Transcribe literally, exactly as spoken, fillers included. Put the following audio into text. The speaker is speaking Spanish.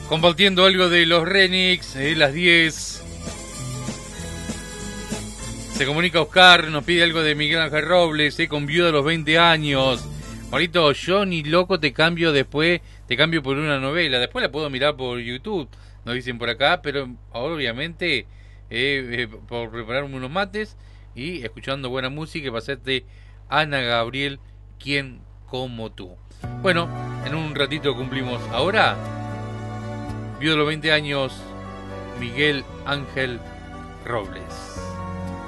Compartiendo algo de los Renix, eh, las diez. Se comunica Oscar, nos pide algo de Miguel Ángel Robles, eh, con Viuda a los veinte años. Marito, yo ni loco te cambio después, te cambio por una novela. Después la puedo mirar por YouTube, nos dicen por acá, pero obviamente eh, eh, por prepararme unos mates y escuchando buena música para hacerte Ana Gabriel, ¿quién como tú? Bueno, en un ratito cumplimos. Ahora, Viuda a los veinte años, Miguel Ángel Robles.